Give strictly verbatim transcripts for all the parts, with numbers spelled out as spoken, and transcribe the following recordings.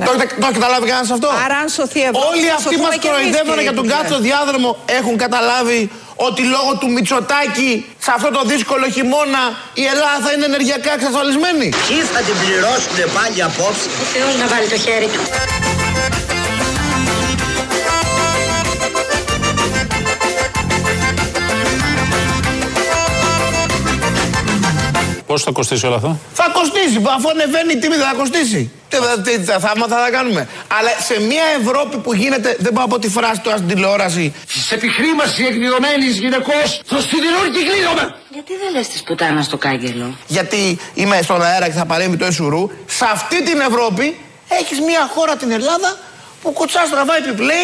Ναι. Το έχετε καταλάβει κανένας αυτό? Άρα, αν σωθεί η Ευρώπη, όλοι αυτοί μας κοροϊδεύανε για τον Κάτσο διάδρομο έχουν καταλάβει ότι λόγω του Μητσοτάκη σε αυτό το δύσκολο χειμώνα η Ελλάδα θα είναι ενεργειακά εξασφαλισμένη? Ποιοι θα την πληρώσουν πάλι απόψε? Ο Θεός να βάλει το χέρι του. Πόσο θα κοστίσει όλο αυτό? Θα κοστίσει, αφού ανεβαίνει η τιμή θα κοστίσει. Τι θαύματα θα κάνουμε? Αλλά σε μια Ευρώπη που γίνεται, δεν πάω από τη φράση τώρα στην τηλεόραση, της επιχρήμασης εκδηλωμένης γυναικός, στο σιδηρούν και κλείνομαι. Γιατί δεν λες της πουτάνας στο κάγκελο? Γιατί είμαι στον αέρα και θα παρέμβει το Εσουρού. Σε αυτή την Ευρώπη έχεις μια χώρα, την Ελλάδα, που κουτσάς τραβάει επιπλέει.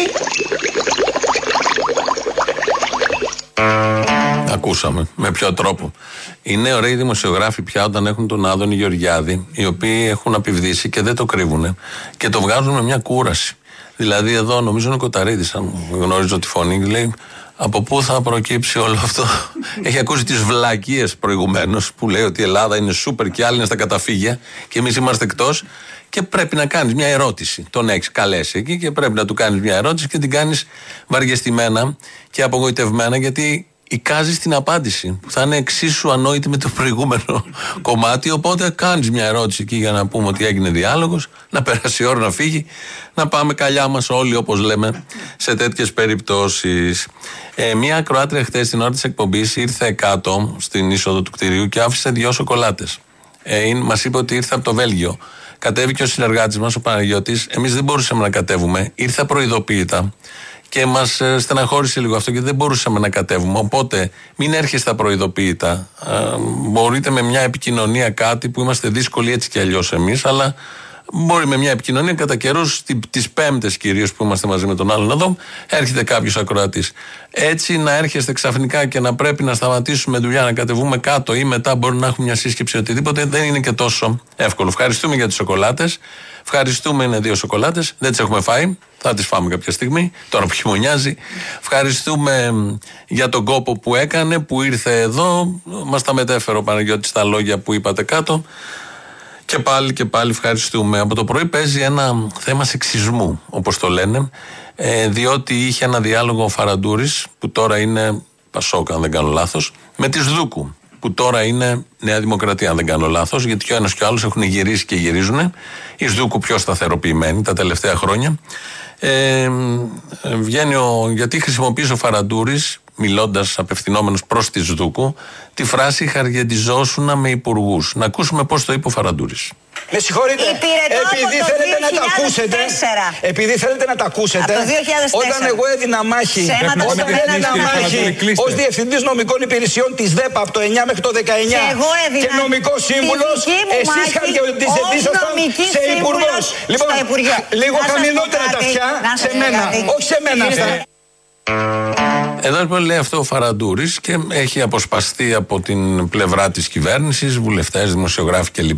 Ακούσαμε. Με ποιο τρόπο? Είναι ωραίοι δημοσιογράφοι πια όταν έχουν τον Άδωνη Γεωργιάδη, οι οποίοι έχουν απειβδίσει και δεν το κρύβουν και το βγάζουν με μια κούραση. Δηλαδή, εδώ νομίζω είναι ο Κοταρίδης, αν γνωρίζω τη φωνή, λέει από πού θα προκύψει όλο αυτό. Έχει ακούσει τις βλακίες προηγουμένως που λέει ότι η Ελλάδα είναι σούπερ και άλλοι είναι στα καταφύγια και εμείς είμαστε εκτός. Και πρέπει να κάνεις μια ερώτηση. Τον έχεις καλέσει εκεί και πρέπει να του κάνεις μια ερώτηση και την κάνεις βαριεστημένα και απογοητευμένα, γιατί εικάζεις την απάντηση που θα είναι εξίσου ανόητη με το προηγούμενο κομμάτι. Οπότε κάνεις μια ερώτηση εκεί για να πούμε ότι έγινε διάλογος, να περάσει η ώρα να φύγει, να πάμε καλιά μας όλοι, όπως λέμε σε τέτοιες περιπτώσεις. Ε, μια ακροάτρια χτες την ώρα της εκπομπής ήρθε κάτω στην είσοδο του κτηρίου και άφησε δυο σοκολάτες. Ε, μας είπε ότι ήρθε από το Βέλγιο. Κατέβηκε ο συνεργάτης μας, ο Παναγιώτης. Εμείς δεν μπορούσαμε να κατέβουμε. Ήρθε απροειδοποίητα και μας στεναχώρησε λίγο αυτό, γιατί δεν μπορούσαμε να κατέβουμε. Οπότε μην έρχεστε απροειδοποίητα. Ε, μπορείτε με μια επικοινωνία, κάτι που είμαστε δύσκολοι έτσι κι αλλιώς εμείς, αλλά μπορεί με μια επικοινωνία κατά καιρούς, τις Πέμπτες κυρίως που είμαστε μαζί με τον άλλον εδώ, έρχεται κάποιος ακροατής. Έτσι να έρχεστε ξαφνικά και να πρέπει να σταματήσουμε δουλειά, να κατεβούμε κάτω ή μετά μπορεί να έχουμε μια σύσκεψη οτιδήποτε, δεν είναι και τόσο εύκολο. Ευχαριστούμε για τις σοκολάτες. Ευχαριστούμε, είναι δύο σοκολάτες. Δεν τις έχουμε φάει. Θα τις φάμε κάποια στιγμή, τώρα που χειμωνιάζει. Ευχαριστούμε για τον κόπο που έκανε, που ήρθε εδώ. Μας τα μετέφερε ο Παναγιώτης τα λόγια που είπατε κάτω. Και πάλι και πάλι ευχαριστούμε. Από το πρωί παίζει ένα θέμα σεξισμού, όπως το λένε, ε, διότι είχε ένα διάλογο ο Φαραντούρης, που τώρα είναι Πασόκ, αν δεν κάνω λάθος, με τη Σδούκου, που τώρα είναι Νέα Δημοκρατία, αν δεν κάνω λάθος, γιατί και ο ένας και ο άλλος έχουν γυρίσει και γυρίζουν. Η Σδούκου πιο σταθεροποιημένη τα τελευταία χρόνια. Ε, βγαίνει ο, γιατί χρησιμοποίησε ο Φαραντούρης, μιλώντας απευθυνόμενος προς τη Σδούκου, τη φράση «χαργεντιζόσουνα με υπουργούς». Να ακούσουμε πώς το είπε ο Φαραντούρης. Με συγχωρείτε, επειδή θέλετε να τα ακούσετε, επειδή θέλετε να τα ακούσετε, όταν εγώ έδινα μάχη, όταν έδινα μάχη ως Διευθυντής Νομικών Υπηρεσιών της ΔΕΠΑ από το εννιά μέχρι το δεκαεννιά και νομικός σύμβουλος, εσείς χαργεντιζόσασταν σε υπουργός. Λοιπόν, λίγο χαμηλότερα τα αυτιά, σε μένα, όχι σε μένα αυτά. Εδώ λοιπόν λέει αυτό ο Φαραντούρης και έχει αποσπαστεί από την πλευρά της κυβέρνησης, βουλευτές, δημοσιογράφοι κλπ.